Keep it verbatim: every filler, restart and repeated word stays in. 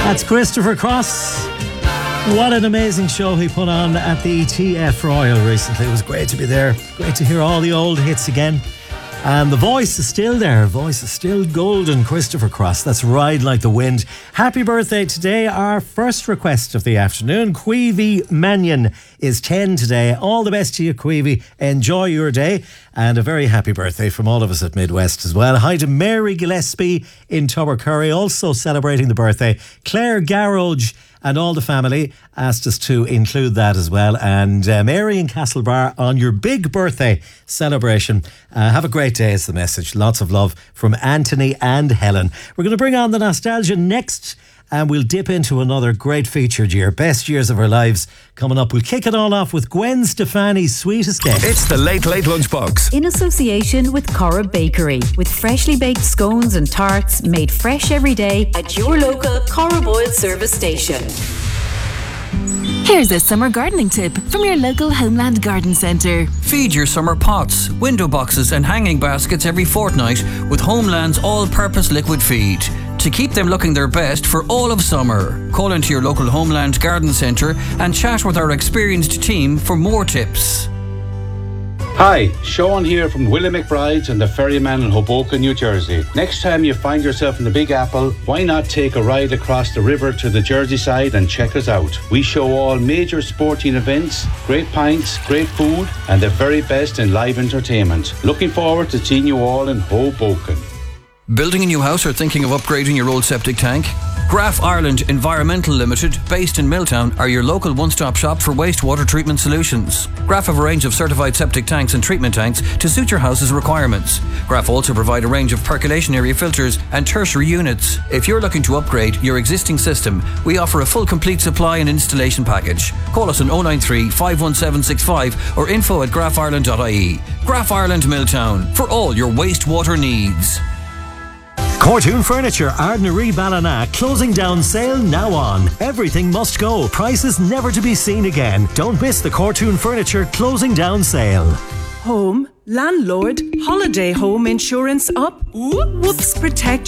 That's Christopher Cross. What an amazing show he put on at the T F Royal recently. It was great to be there. Great to hear all the old hits again. And the voice is still there. Voice is still golden. Christopher Cross. That's Ride Like the Wind. Happy birthday today. Our first request of the afternoon. Queevy Mannion is ten today. All the best to you, Queevy. Enjoy your day. And a very happy birthday from all of us at Midwest as well. Hi to Mary Gillespie in Tubbercurry, also celebrating the birthday. Claire Garroge and all the family asked us to include that as well. And uh, Mary in Castlebar, on your big birthday celebration, uh, have a great day is the message. Lots of love from Anthony and Helen. We're going to bring on the nostalgia next, and we'll dip into another great featured year. Best years of our lives coming up. We'll kick it all off with Gwen Stefani's Sweet Escape. It's the Late Late Lunchbox. In association with Cora Bakery, with freshly baked scones and tarts made fresh every day at your local Cora Boyle service station. Here's a summer gardening tip from your local Homeland Garden Centre. Feed your summer pots, window boxes and hanging baskets every fortnight with Homeland's all-purpose liquid feed to keep them looking their best for all of summer. Call into your local Homeland Garden Centre and chat with our experienced team for more tips. Hi, Sean here from Willie McBride's and the Ferryman in Hoboken, New Jersey. Next time you find yourself in the Big Apple, why not take a ride across the river to the Jersey side and check us out? We show all major sporting events, great pints, great food, and the very best in live entertainment. Looking forward to seeing you all in Hoboken. Building a new house or thinking of upgrading your old septic tank? Graf Ireland Environmental Limited, based in Milltown, are your local one-stop shop for wastewater treatment solutions. Graf have a range of certified septic tanks and treatment tanks to suit your house's requirements. Graf also provide a range of percolation area filters and tertiary units. If you're looking to upgrade your existing system, we offer a full complete supply and installation package. Call us on oh nine three, five one seven six five or info at graf ireland dot I E. Graf Ireland Milltown, for all your wastewater needs. Cortoon Furniture, Ardnaree Ballina, closing down sale now on. Everything must go. Prices never to be seen again. Don't miss the Cortoon Furniture closing down sale. Home, landlord, holiday home insurance up. Whoops, protect